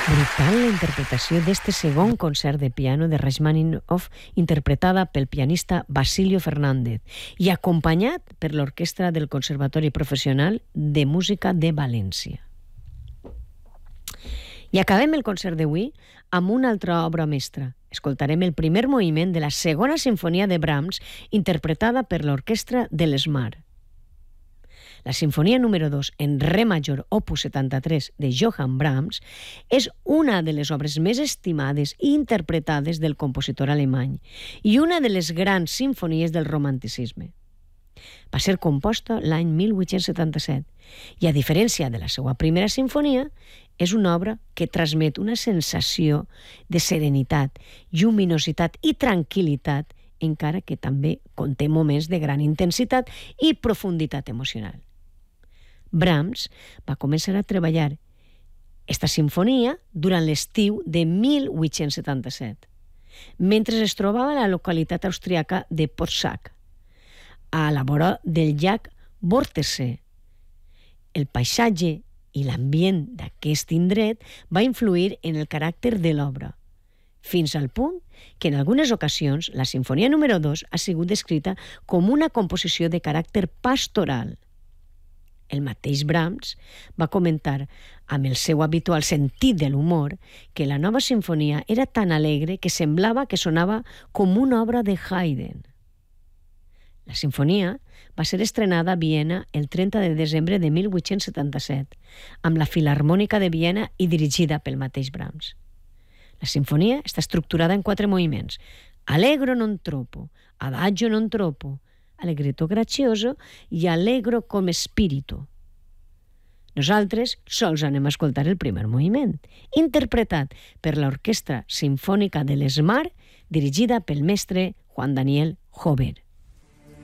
Brutal la interpretació d'este segon concert de piano de Rachmaninoff, interpretada pel pianista Basilio Fernández i acompanyat per l'orquestra del Conservatori Professional de Música de València. I acabem el concert d'avui amb una altra obra mestra. Escoltarem el primer moviment de la segona sinfonia de Brahms, interpretada per l'orquestra de l'ESMAR. La sinfonia número 2 en re major, opus 73, de Johann Brahms, és una de les obres més estimades i interpretades del compositor alemany i una de les grans sinfonies del romanticisme. Va ser composta l'any 1877 i, a diferència de la seva primera sinfonia, és una obra que transmet una sensació de serenitat, lluminositat i tranquil·litat, encara que també conté moments de gran intensitat i profunditat emocional. Brahms va començar a treballar esta sinfonia durant l'estiu de 1877, mentre es trobava a la localitat austríaca de Potsdam, a la vora del llac Wörthersee. El paisatge i l'ambient d'aquest indret va influir en el caràcter de l'obra, fins al punt que en algunes ocasions la sinfonia número 2 ha sigut descrita com una composició de caràcter pastoral. El mateix Brahms va comentar, amb el seu habitual sentit de l'humor, que la nova sinfonia era tan alegre que semblava que sonava com una obra de Haydn. La sinfonia va ser estrenada a Viena el 30 de desembre de 1877, amb la Filarmònica de Viena i dirigida pel mateix Brahms. La sinfonia està estructurada en 4 moviments: Allegro non troppo, Adagio non troppo, Allegretto grazioso i Allegro come spirito. Nosaltres sols anem a escoltar el primer moviment, interpretat per l'Orquestra Simfònica de l'ESMAR, dirigida pel mestre Juan Daniel Jover.